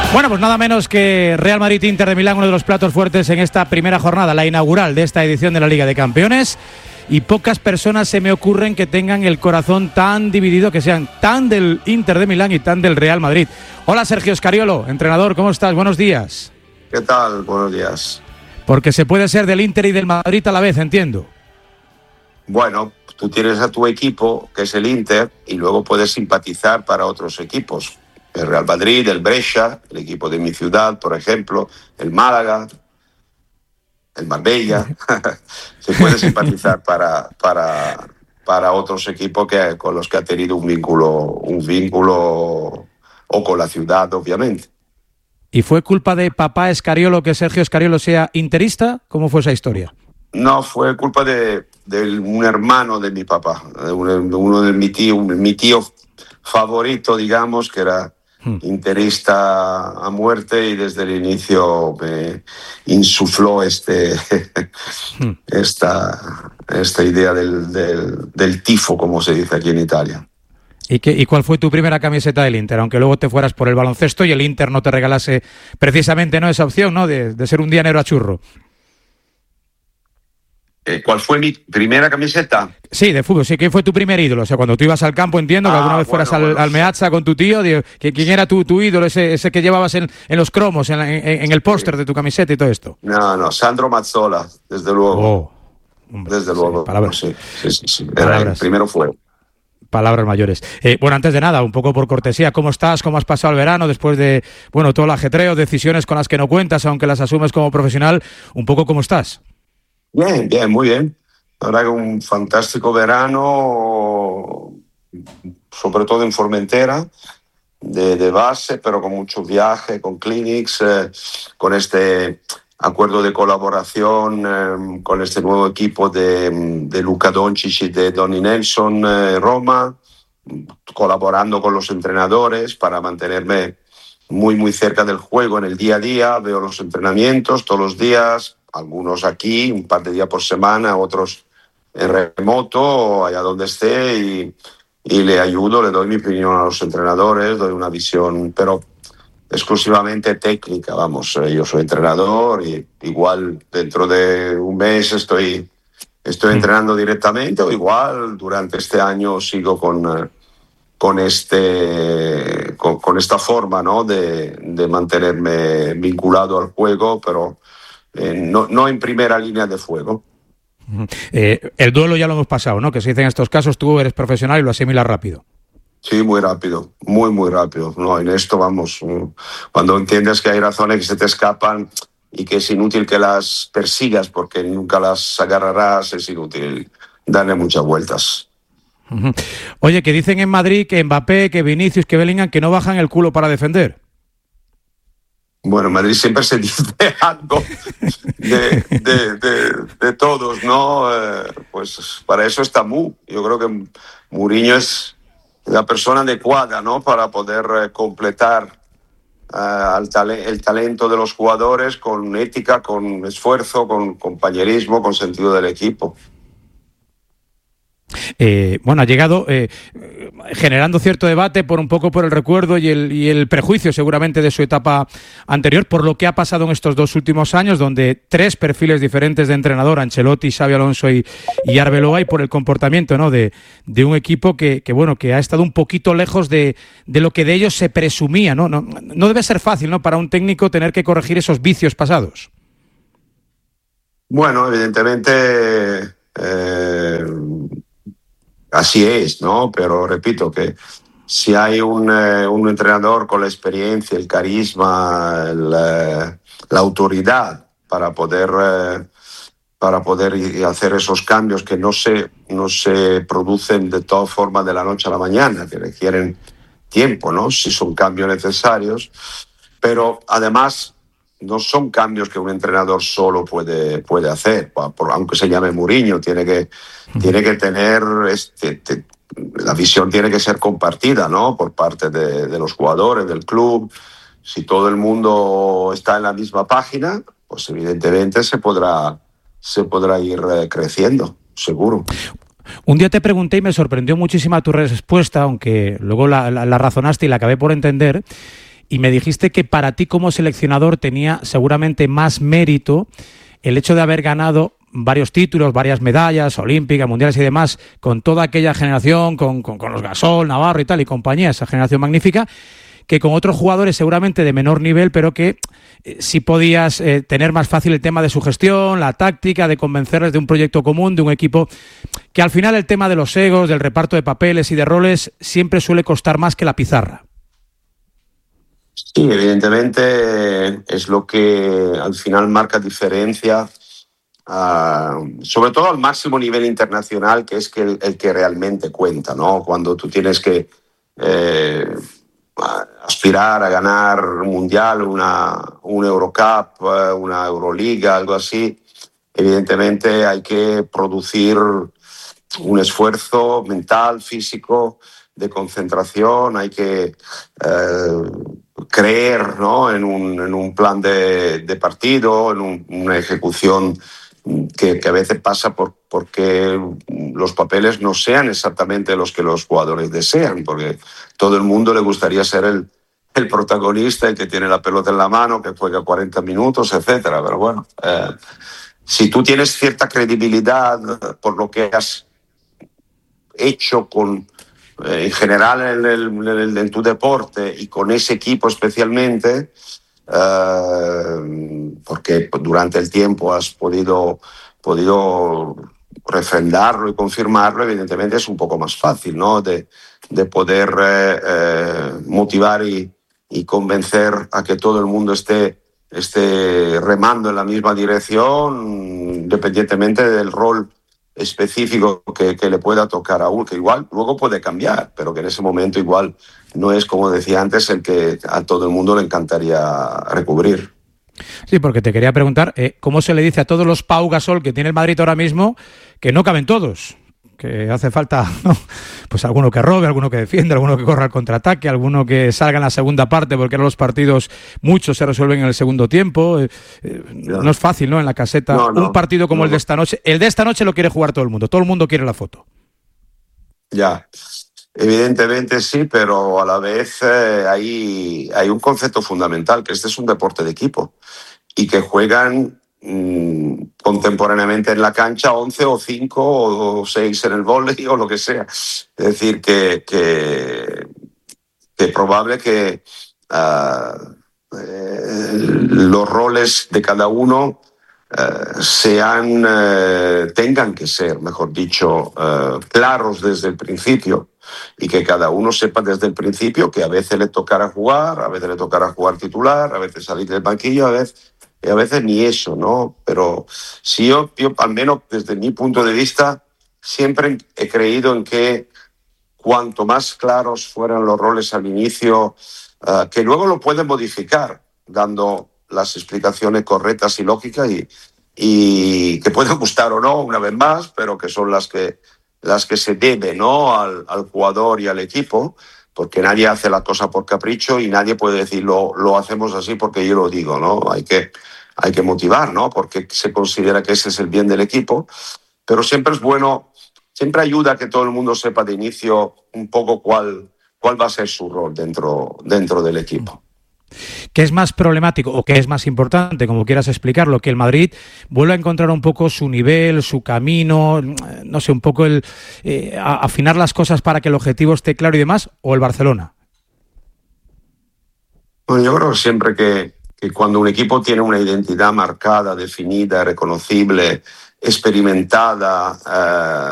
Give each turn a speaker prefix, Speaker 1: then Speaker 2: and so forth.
Speaker 1: Bueno, pues nada menos que Real Madrid-Inter de Milán, uno de los platos fuertes en esta primera jornada, la inaugural de esta edición de la Liga de Campeones. Y pocas personas se me ocurren que tengan el corazón tan dividido, que sean tan del Inter de Milán y tan del Real Madrid. Hola, Sergio Scariolo, entrenador, ¿cómo estás? Buenos días.
Speaker 2: ¿Qué tal? Buenos días.
Speaker 1: Porque se puede ser del Inter y del Madrid a la vez, entiendo.
Speaker 2: Bueno, tú tienes a tu equipo, que es el Inter, y luego puedes simpatizar para otros equipos. El Real Madrid, el Brescia, el equipo de mi ciudad, por ejemplo, el Málaga, el Marbella. Se puede simpatizar para otros equipos con los que ha tenido un vínculo o con la ciudad, obviamente.
Speaker 1: ¿Y fue culpa de papá Scariolo que Sergio Scariolo sea interista? ¿Cómo fue esa historia?
Speaker 2: No, fue culpa de un hermano de mi papá, uno de mi tío favorito, digamos, que era interista a muerte, y desde el inicio me insufló esta idea del tifo, como se dice aquí en Italia.
Speaker 1: ¿Y cuál fue tu primera camiseta del Inter? Aunque luego te fueras por el baloncesto y el Inter no te regalase precisamente, ¿no?, esa opción, ¿no?, de ser un dianero a churro.
Speaker 2: ¿Cuál fue mi primera camiseta?
Speaker 1: Sí, de fútbol, sí. ¿Quién fue tu primer ídolo? O sea, cuando tú ibas al campo, entiendo que alguna vez fueras al Meazza con tu tío. ¿Quién era tu ídolo, ese que llevabas en los cromos, en el póster de tu camiseta y todo esto?
Speaker 2: No, Sandro Mazzola, desde luego. Desde luego.
Speaker 1: Palabras.
Speaker 2: Sí. El primero fue.
Speaker 1: Palabras mayores. Bueno, antes de nada, un poco por cortesía, ¿cómo estás? ¿Cómo has pasado el verano después de, todo el ajetreo, decisiones con las que no cuentas, aunque las asumes como profesional? Un poco, ¿cómo estás?
Speaker 2: Bien, muy bien. La verdad que un fantástico verano, sobre todo en Formentera, de base, pero con mucho viaje, con clinics, con este acuerdo de colaboración con este nuevo equipo de Luka Doncic y de Donny Nelson, Roma, colaborando con los entrenadores para mantenerme muy cerca del juego en el día a día. Veo los entrenamientos todos los días, algunos aquí, un par de días por semana, otros en remoto, allá donde esté, y le ayudo, le doy mi opinión a los entrenadores, doy una visión, pero exclusivamente técnica, vamos. Yo soy entrenador y igual dentro de un mes estoy entrenando directamente, o igual durante este año sigo con esta forma, ¿no?, de mantenerme vinculado al juego, pero no en primera línea de fuego.
Speaker 1: El duelo ya lo hemos pasado, ¿no?, que se dice en estos casos, tú eres profesional y lo asimilas rápido.
Speaker 2: Sí, muy rápido, muy rápido. No, en esto, vamos, cuando entiendes que hay razones que se te escapan y que es inútil que las persigas porque nunca las agarrarás, es inútil darle muchas vueltas.
Speaker 1: Oye, que dicen en Madrid que Mbappé, que Vinicius, que Bellingham, que no bajan el culo para defender.
Speaker 2: Bueno, en Madrid siempre se dice algo de todos, ¿no? Pues para eso está Mu. Yo creo que Mourinho es la persona adecuada, ¿no?, para poder completar el talento de los jugadores con ética, con esfuerzo, con compañerismo, con sentido del equipo.
Speaker 1: Ha llegado generando cierto debate por el recuerdo y el prejuicio seguramente de su etapa anterior, por lo que ha pasado en estos 2 últimos años, donde 3 perfiles diferentes de entrenador, Ancelotti, Xabi Alonso y Arbeloa, y por el comportamiento, ¿no?, de un equipo que ha estado un poquito lejos de lo que de ellos se presumía, ¿no? No debe ser fácil, ¿no?, para un técnico tener que corregir esos vicios pasados.
Speaker 2: Bueno, evidentemente así es, ¿no? Pero repito que si hay un entrenador con la experiencia, el carisma, la autoridad para poder hacer esos cambios que no se producen de todas formas de la noche a la mañana, que requieren tiempo, ¿no?, si son cambios necesarios, pero además no son cambios que un entrenador solo puede hacer, aunque se llame Mourinho. Tiene que tener la visión tiene que ser compartida, ¿no?, por parte de los jugadores, del club. Si todo el mundo está en la misma página, pues evidentemente se podrá ir creciendo, seguro.
Speaker 1: Un día te pregunté y me sorprendió muchísima tu respuesta, aunque luego la razonaste y la acabé por entender. y me dijiste que para ti como seleccionador tenía seguramente más mérito el hecho de haber ganado varios títulos, varias medallas olímpicas, mundiales y demás, con toda aquella generación, con los Gasol, Navarro y tal, y compañía, esa generación magnífica, que con otros jugadores seguramente de menor nivel, pero que sí podías tener más fácil el tema de su gestión, la táctica, de convencerles de un proyecto común, de un equipo, que al final el tema de los egos, del reparto de papeles y de roles, siempre suele costar más que la pizarra.
Speaker 2: Sí, evidentemente es lo que al final marca diferencia, sobre todo al máximo nivel internacional, que es el que realmente cuenta, ¿no? Cuando tú tienes que aspirar a ganar un mundial, una Eurocup, una Euroliga, algo así, evidentemente hay que producir un esfuerzo mental, físico, de concentración, hay que creer, ¿no?, en un plan de partido, en una ejecución que a veces pasa porque los papeles no sean exactamente los que los jugadores desean, porque todo el mundo le gustaría ser el protagonista, el que tiene la pelota en la mano, que juega 40 minutos, etcétera. Pero bueno, si tú tienes cierta credibilidad por lo que has hecho en general en tu deporte y con ese equipo especialmente, porque durante el tiempo has podido refrendarlo y confirmarlo, evidentemente es un poco más fácil, ¿no?, de poder motivar y convencer a que todo el mundo esté remando en la misma dirección, independientemente del rol específico que le pueda tocar a uno, que igual luego puede cambiar, pero que en ese momento igual no es, como decía antes, el que a todo el mundo le encantaría recubrir.
Speaker 1: Sí, porque te quería preguntar, ¿cómo se le dice a todos los Pau Gasol que tiene el Madrid ahora mismo que no caben todos? Que hace falta, ¿no?, pues alguno que robe, alguno que defienda, alguno que corra al contraataque, alguno que salga en la segunda parte, porque ahora los partidos muchos se resuelven en el segundo tiempo. No es fácil, ¿no?, en la caseta. No, un partido como el de esta noche. El de esta noche lo quiere jugar todo el mundo quiere la foto.
Speaker 2: Ya, evidentemente sí, pero a la vez hay un concepto fundamental, que este es un deporte de equipo y que juegan contemporáneamente en la cancha 11 o 5 o 6 en el vóley o lo que sea. Es decir, que es probable que los roles de cada uno tengan que ser, mejor dicho, claros desde el principio, y que cada uno sepa desde el principio que a veces le tocará jugar, a veces le tocará jugar titular, a veces salir del banquillo, a veces ni eso, ¿no? Pero sí, yo al menos desde mi punto de vista siempre he creído en que cuanto más claros fueran los roles al inicio, que luego lo pueden modificar dando las explicaciones correctas y lógicas y que pueden gustar o no, una vez más, pero que son las que se deben, ¿no?, al jugador y al equipo, porque nadie hace la cosa por capricho y nadie puede decir lo hacemos así porque yo lo digo, ¿no? Hay que motivar, ¿no?, porque se considera que ese es el bien del equipo, pero siempre es bueno, siempre ayuda a que todo el mundo sepa de inicio un poco cuál va a ser su rol dentro del equipo.
Speaker 1: ¿Qué es más problemático o qué es más importante, como quieras explicarlo, que el Madrid vuelva a encontrar un poco su nivel, su camino, no sé, un poco afinar las cosas para que el objetivo esté claro y demás, o el Barcelona?
Speaker 2: Bueno, yo creo siempre que cuando un equipo tiene una identidad marcada, definida, reconocible, experimentada,